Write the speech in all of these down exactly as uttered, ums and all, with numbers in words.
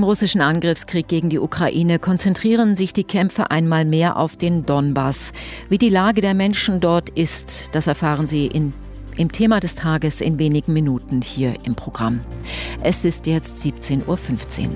dem russischen Angriffskrieg gegen die Ukraine konzentrieren sich die Kämpfe einmal mehr auf den Donbass. Wie die Lage der Menschen dort ist, das erfahren Sie in, im Thema des Tages in wenigen Minuten hier im Programm. Es ist jetzt siebzehn Uhr fünfzehn.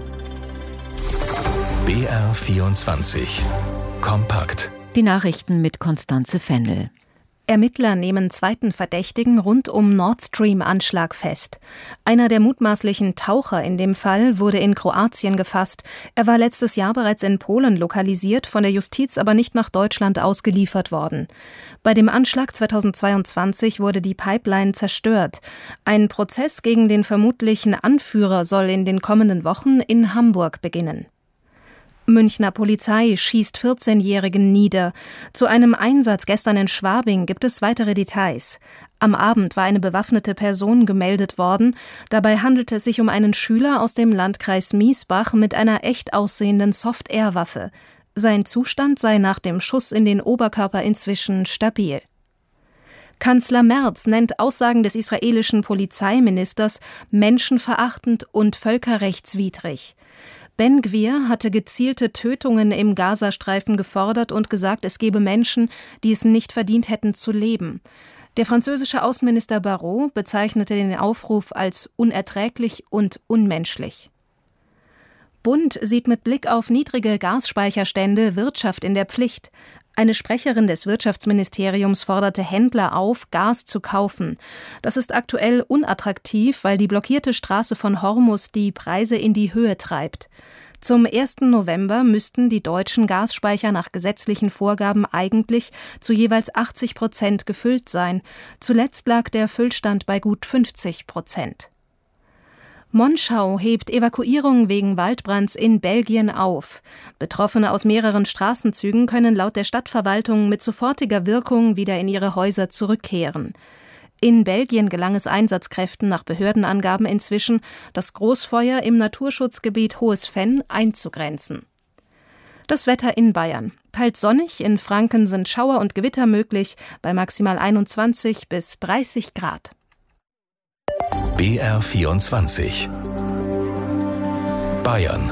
B R vierundzwanzig. Kompakt. Die Nachrichten mit Constanze Fendel. Ermittler nehmen zweiten Verdächtigen rund um Nord Stream-Anschlag fest. Einer der mutmaßlichen Taucher in dem Fall wurde in Kroatien gefasst. Er war letztes Jahr bereits in Polen lokalisiert, von der Justiz aber nicht nach Deutschland ausgeliefert worden. Bei dem Anschlag zweitausendzweiundzwanzig wurde die Pipeline zerstört. Ein Prozess gegen den vermutlichen Anführer soll in den kommenden Wochen in Hamburg beginnen. Münchner Polizei schießt vierzehnjährigen nieder. Zu einem Einsatz gestern in Schwabing gibt es weitere Details. Am Abend war eine bewaffnete Person gemeldet worden. Dabei handelte es sich um einen Schüler aus dem Landkreis Miesbach mit einer echt aussehenden Soft-Air-Waffe. Sein Zustand sei nach dem Schuss in den Oberkörper inzwischen stabil. Kanzler Merz nennt Aussagen des israelischen Polizeiministers menschenverachtend und völkerrechtswidrig. Ben Gvir hatte gezielte Tötungen im Gazastreifen gefordert und gesagt, es gebe Menschen, die es nicht verdient hätten zu leben. Der französische Außenminister Barrot bezeichnete den Aufruf als unerträglich und unmenschlich. Bund sieht mit Blick auf niedrige Gasspeicherstände Wirtschaft in der Pflicht. Eine Sprecherin des Wirtschaftsministeriums forderte Händler auf, Gas zu kaufen. Das ist aktuell unattraktiv, weil die blockierte Straße von Hormuz die Preise in die Höhe treibt. Zum ersten November müssten die deutschen Gasspeicher nach gesetzlichen Vorgaben eigentlich zu jeweils achtzig Prozent gefüllt sein. Zuletzt lag der Füllstand bei gut fünfzig Prozent. Monschau hebt Evakuierungen wegen Waldbrands in Belgien auf. Betroffene aus mehreren Straßenzügen können laut der Stadtverwaltung mit sofortiger Wirkung wieder in ihre Häuser zurückkehren. In Belgien gelang es Einsatzkräften nach Behördenangaben inzwischen, das Großfeuer im Naturschutzgebiet Hohes Venn einzugrenzen. Das Wetter in Bayern. Teils sonnig, in Franken sind Schauer und Gewitter möglich, bei maximal einundzwanzig bis dreißig Grad. B R vierundzwanzig. Bayern.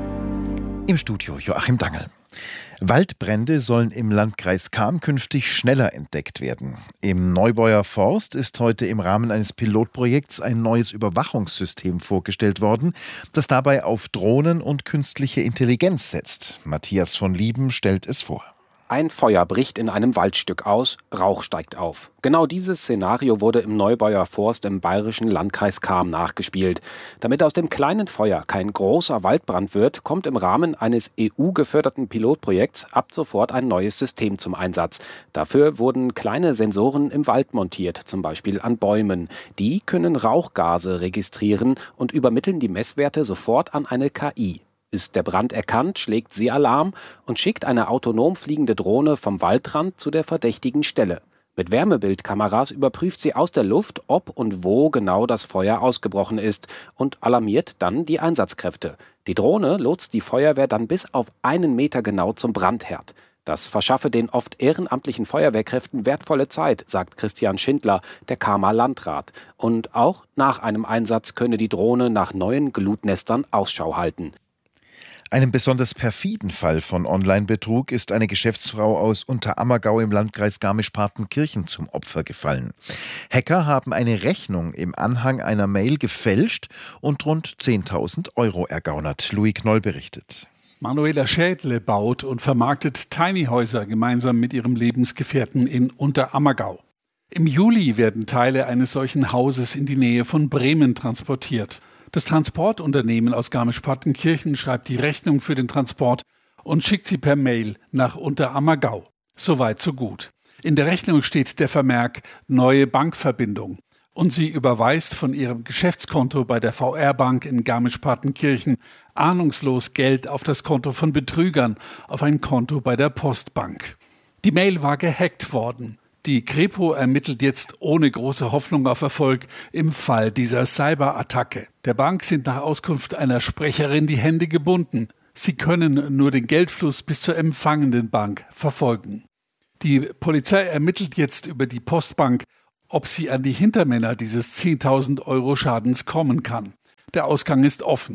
Im Studio Joachim Dangel. Waldbrände sollen im Landkreis Cham künftig schneller entdeckt werden. Im Neubauer Forst ist heute im Rahmen eines Pilotprojekts ein neues Überwachungssystem vorgestellt worden, das dabei auf Drohnen und künstliche Intelligenz setzt. Matthias von Lieben stellt es vor. Ein Feuer bricht in einem Waldstück aus, Rauch steigt auf. Genau dieses Szenario wurde im Neubauer Forst im bayerischen Landkreis Cham nachgespielt. Damit aus dem kleinen Feuer kein großer Waldbrand wird, kommt im Rahmen eines E U-geförderten Pilotprojekts ab sofort ein neues System zum Einsatz. Dafür wurden kleine Sensoren im Wald montiert, zum Beispiel an Bäumen. Die können Rauchgase registrieren und übermitteln die Messwerte sofort an eine K I. Ist der Brand erkannt, schlägt sie Alarm und schickt eine autonom fliegende Drohne vom Waldrand zu der verdächtigen Stelle. Mit Wärmebildkameras überprüft sie aus der Luft, ob und wo genau das Feuer ausgebrochen ist und alarmiert dann die Einsatzkräfte. Die Drohne lotst die Feuerwehr dann bis auf einen Meter genau zum Brandherd. Das verschaffe den oft ehrenamtlichen Feuerwehrkräften wertvolle Zeit, sagt Christian Schindler, der Chamer Landrat. Und auch nach einem Einsatz könne die Drohne nach neuen Glutnestern Ausschau halten. Einem besonders perfiden Fall von Online-Betrug ist eine Geschäftsfrau aus Unterammergau im Landkreis Garmisch-Partenkirchen zum Opfer gefallen. Hacker haben eine Rechnung im Anhang einer Mail gefälscht und rund zehntausend Euro ergaunert. Louis Knoll berichtet. Manuela Schädle baut und vermarktet Tiny-Häuser gemeinsam mit ihrem Lebensgefährten in Unterammergau. Im Juli werden Teile eines solchen Hauses in die Nähe von Bremen transportiert. Das Transportunternehmen aus Garmisch-Partenkirchen schreibt die Rechnung für den Transport und schickt sie per Mail nach Unterammergau. Soweit so gut. In der Rechnung steht der Vermerk neue Bankverbindung und sie überweist von ihrem Geschäftskonto bei der V R-Bank in Garmisch-Partenkirchen ahnungslos Geld auf das Konto von Betrügern, auf ein Konto bei der Postbank. Die Mail war gehackt worden. Die Kripo ermittelt jetzt ohne große Hoffnung auf Erfolg im Fall dieser Cyberattacke. Der Bank sind nach Auskunft einer Sprecherin die Hände gebunden. Sie können nur den Geldfluss bis zur empfangenden Bank verfolgen. Die Polizei ermittelt jetzt über die Postbank, ob sie an die Hintermänner dieses zehntausend Euro Schadens kommen kann. Der Ausgang ist offen.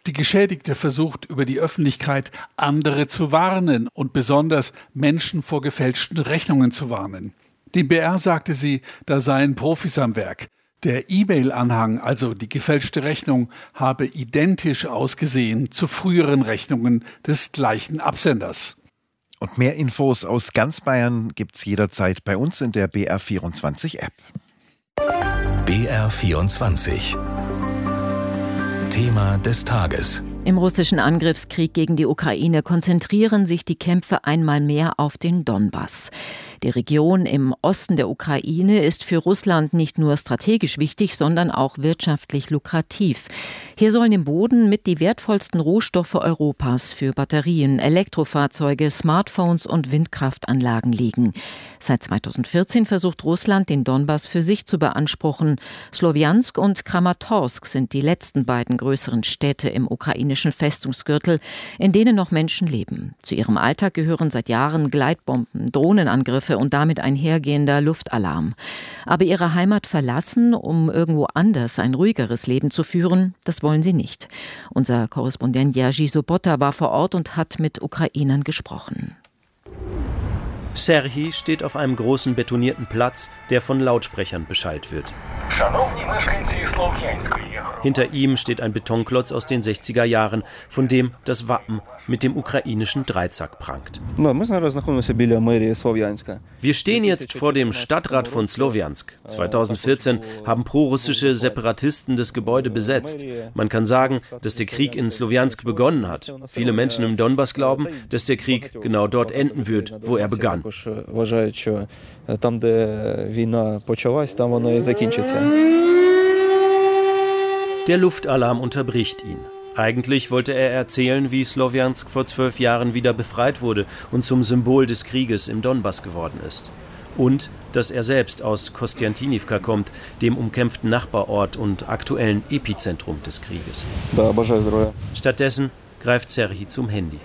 Die Geschädigte versucht über die Öffentlichkeit andere zu warnen und besonders Menschen vor gefälschten Rechnungen zu warnen. Dem B R sagte sie, da seien Profis am Werk. Der E-Mail-Anhang, also die gefälschte Rechnung, habe identisch ausgesehen zu früheren Rechnungen des gleichen Absenders. Und mehr Infos aus ganz Bayern gibt's jederzeit bei uns in der B R vierundzwanzig App. B R vierundzwanzig. Thema des Tages. Im russischen Angriffskrieg gegen die Ukraine konzentrieren sich die Kämpfe einmal mehr auf den Donbass. Die Region im Osten der Ukraine ist für Russland nicht nur strategisch wichtig, sondern auch wirtschaftlich lukrativ. Hier sollen im Boden mit die wertvollsten Rohstoffe Europas für Batterien, Elektrofahrzeuge, Smartphones und Windkraftanlagen liegen. Seit zweitausendvierzehn versucht Russland, den Donbass für sich zu beanspruchen. Slowjansk und Kramatorsk sind die letzten beiden größeren Städte im ukrainischen Festungsgürtel, in denen noch Menschen leben. Zu ihrem Alltag gehören seit Jahren Gleitbomben, Drohnenangriffe und damit einhergehender Luftalarm. Aber ihre Heimat verlassen, um irgendwo anders ein ruhigeres Leben zu führen, das wollen sie nicht. Unser Korrespondent Jerzy Sobota war vor Ort und hat mit Ukrainern gesprochen. Serhii steht auf einem großen betonierten Platz, der von Lautsprechern beschallt wird. Hinter ihm steht ein Betonklotz aus den sechziger Jahren, von dem das Wappen mit dem ukrainischen Dreizack prangt. Wir stehen jetzt vor dem Stadtrat von Slowjansk. zweitausendvierzehn haben prorussische Separatisten das Gebäude besetzt. Man kann sagen, dass der Krieg in Slowjansk begonnen hat. Viele Menschen im Donbass glauben, dass der Krieg genau dort enden wird, wo er begann. Der Luftalarm unterbricht ihn. Eigentlich wollte er erzählen, wie Slowjansk vor zwölf Jahren wieder befreit wurde und zum Symbol des Krieges im Donbass geworden ist. Und dass er selbst aus Kostjantinivka kommt, dem umkämpften Nachbarort und aktuellen Epizentrum des Krieges. Stattdessen greift Serhii zum Handy.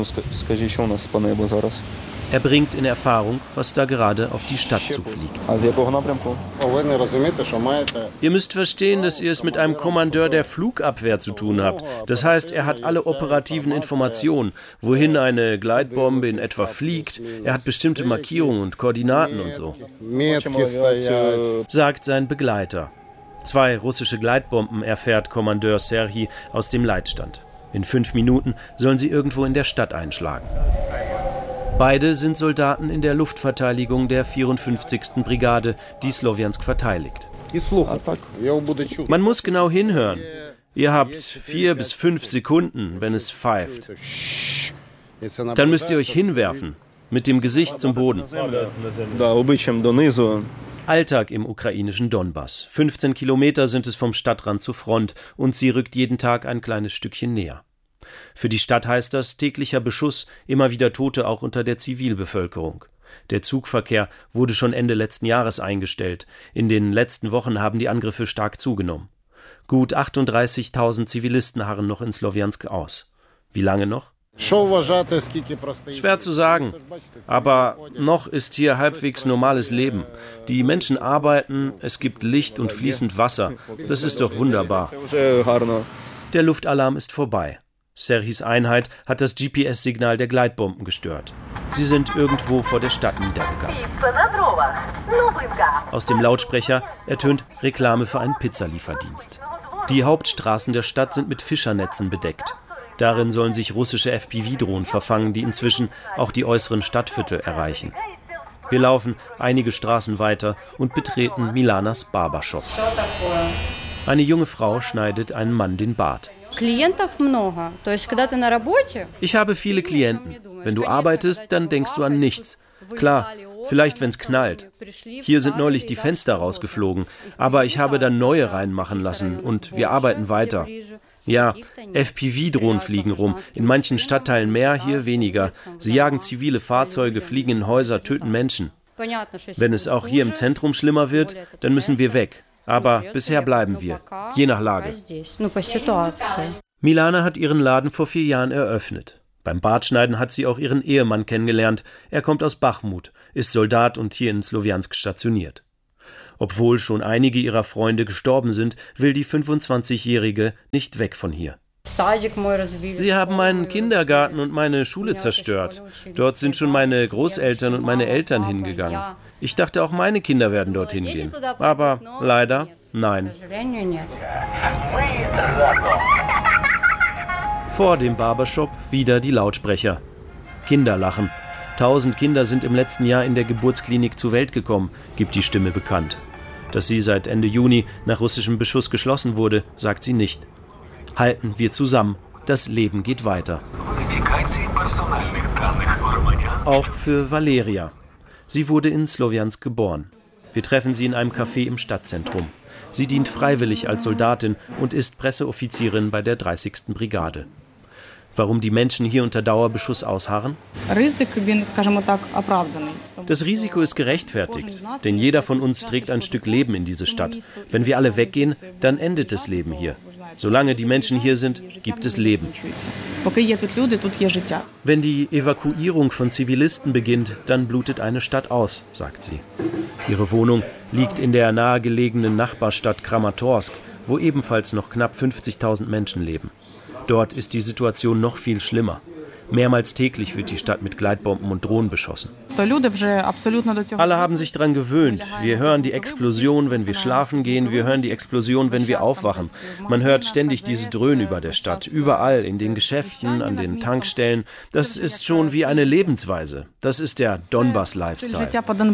Er bringt in Erfahrung, was da gerade auf die Stadt zufliegt. Ihr müsst verstehen, dass ihr es mit einem Kommandeur der Flugabwehr zu tun habt. Das heißt, er hat alle operativen Informationen, wohin eine Gleitbombe in etwa fliegt. Er hat bestimmte Markierungen und Koordinaten und so, sagt sein Begleiter. Zwei russische Gleitbomben erfährt Kommandeur Serhii aus dem Leitstand. In fünf Minuten sollen sie irgendwo in der Stadt einschlagen. Beide sind Soldaten in der Luftverteidigung der vierundfünfzigsten Brigade, die Slowjansk verteidigt. Man muss genau hinhören. Ihr habt vier bis fünf Sekunden, wenn es pfeift. Dann müsst ihr euch hinwerfen, mit dem Gesicht zum Boden. Alltag im ukrainischen Donbass. fünfzehn Kilometer sind es vom Stadtrand zur Front und sie rückt jeden Tag ein kleines Stückchen näher. Für die Stadt heißt das täglicher Beschuss, immer wieder Tote auch unter der Zivilbevölkerung. Der Zugverkehr wurde schon Ende letzten Jahres eingestellt. In den letzten Wochen haben die Angriffe stark zugenommen. Gut achtunddreißigtausend Zivilisten harren noch in Slowjansk aus. Wie lange noch? Schwer zu sagen, aber noch ist hier halbwegs normales Leben. Die Menschen arbeiten, es gibt Licht und fließend Wasser. Das ist doch wunderbar. Der Luftalarm ist vorbei. Serhis Einheit hat das G P S-Signal der Gleitbomben gestört. Sie sind irgendwo vor der Stadt niedergegangen. Aus dem Lautsprecher ertönt Reklame für einen Pizzalieferdienst. Die Hauptstraßen der Stadt sind mit Fischernetzen bedeckt. Darin sollen sich russische F P V-Drohnen verfangen, die inzwischen auch die äußeren Stadtviertel erreichen. Wir laufen einige Straßen weiter und betreten Milanas Barbershop. Eine junge Frau schneidet einem Mann den Bart. Ich habe viele Klienten. Wenn du arbeitest, dann denkst du an nichts. Klar, vielleicht wenn es knallt. Hier sind neulich die Fenster rausgeflogen, aber ich habe dann neue reinmachen lassen und wir arbeiten weiter. Ja, F P V-Drohnen fliegen rum, in manchen Stadtteilen mehr, hier weniger. Sie jagen zivile Fahrzeuge, fliegen in Häuser, töten Menschen. Wenn es auch hier im Zentrum schlimmer wird, dann müssen wir weg. Aber bisher bleiben wir, je nach Lage. Milana hat ihren Laden vor vier Jahren eröffnet. Beim Bartschneiden hat sie auch ihren Ehemann kennengelernt. Er kommt aus Bachmut, ist Soldat und hier in Slowjansk stationiert. Obwohl schon einige ihrer Freunde gestorben sind, will die fünfundzwanzigjährige nicht weg von hier. Sie haben meinen Kindergarten und meine Schule zerstört. Dort sind schon meine Großeltern und meine Eltern hingegangen. Ich dachte, auch meine Kinder werden dorthin gehen. Aber leider, nein. Vor dem Barbershop wieder die Lautsprecher. Kinder lachen. Tausend Kinder sind im letzten Jahr in der Geburtsklinik zur Welt gekommen, gibt die Stimme bekannt. Dass sie seit Ende Juni nach russischem Beschuss geschlossen wurde, sagt sie nicht. Halten wir zusammen. Das Leben geht weiter. Auch für Valeria. Sie wurde in Slowjansk geboren. Wir treffen sie in einem Café im Stadtzentrum. Sie dient freiwillig als Soldatin und ist Presseoffizierin bei der dreißigsten Brigade. Warum die Menschen hier unter Dauerbeschuss ausharren? Das Risiko ist gerechtfertigt, denn jeder von uns trägt ein Stück Leben in diese Stadt. Wenn wir alle weggehen, dann endet das Leben hier. Solange die Menschen hier sind, gibt es Leben. Wenn die Evakuierung von Zivilisten beginnt, dann blutet eine Stadt aus, sagt sie. Ihre Wohnung liegt in der nahegelegenen Nachbarstadt Kramatorsk, wo ebenfalls noch knapp fünfzigtausend Menschen leben. Dort ist die Situation noch viel schlimmer. Mehrmals täglich wird die Stadt mit Gleitbomben und Drohnen beschossen. Alle haben sich daran gewöhnt. Wir hören die Explosion, wenn wir schlafen gehen. Wir hören die Explosion, wenn wir aufwachen. Man hört ständig dieses Dröhnen über der Stadt. Überall, in den Geschäften, an den Tankstellen. Das ist schon wie eine Lebensweise. Das ist der Donbass-Lifestyle.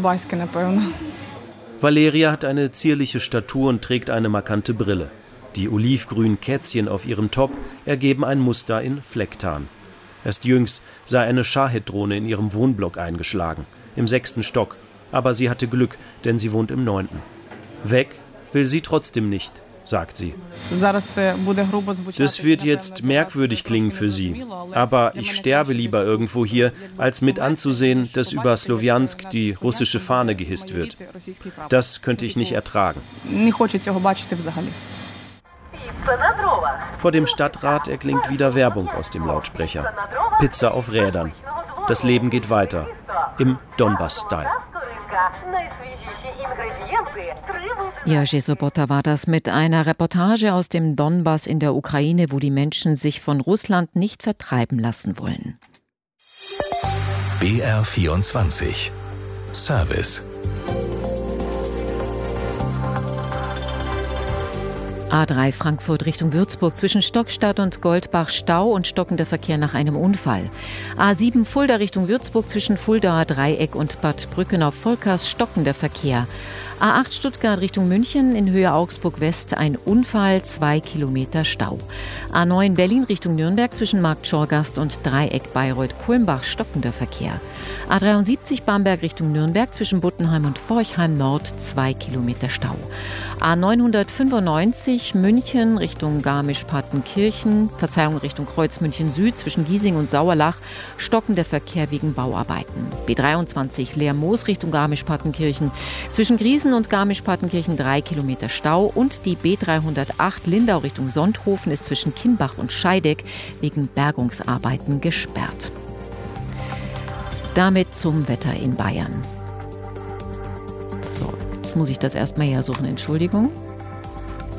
Valeria hat eine zierliche Statur und trägt eine markante Brille. Die olivgrünen Kätzchen auf ihrem Top ergeben ein Muster in Flecktarn. Erst jüngst sei eine Shahed-Drohne in ihrem Wohnblock eingeschlagen, im sechsten Stock. Aber sie hatte Glück, denn sie wohnt im neunten. Weg will sie trotzdem nicht, sagt sie. Das wird jetzt merkwürdig klingen für Sie, aber ich sterbe lieber irgendwo hier, als mit anzusehen, dass über Slowjansk die russische Fahne gehisst wird. Das könnte ich nicht ertragen. Vor dem Stadtrat erklingt wieder Werbung aus dem Lautsprecher. Pizza auf Rädern. Das Leben geht weiter. Im Donbass-Style. Jerzy Sobota war das mit einer Reportage aus dem Donbass in der Ukraine, wo die Menschen sich von Russland nicht vertreiben lassen wollen. B R vierundzwanzig Service. A drei Frankfurt Richtung Würzburg zwischen Stockstadt und Goldbach Stau und stockender Verkehr nach einem Unfall. A sieben Fulda Richtung Würzburg zwischen Fuldaer Dreieck und Bad Brückenau-Volkers stockender Verkehr. A acht Stuttgart Richtung München in Höhe Augsburg West ein Unfall, zwei Kilometer Stau. A neun Berlin Richtung Nürnberg zwischen Markt Schorgast und Dreieck Bayreuth-Kulmbach stockender Verkehr. A dreiundsiebzig Bamberg Richtung Nürnberg zwischen Buttenheim und Forchheim Nord zwei Kilometer Stau. A neunhundertfünfundneunzig München Richtung Garmisch-Partenkirchen, Verzeihung Richtung Kreuz München Süd zwischen Giesing und Sauerlach stockender Verkehr wegen Bauarbeiten. B dreiundzwanzig Leermoos Richtung Garmisch-Partenkirchen zwischen Griesen und Garmisch-Partenkirchen drei Kilometer Stau und die B dreihundertacht Lindau Richtung Sonthofen ist zwischen Kienbach und Scheideck wegen Bergungsarbeiten gesperrt. Damit zum Wetter in Bayern. So, jetzt muss ich das erstmal hersuchen, Entschuldigung.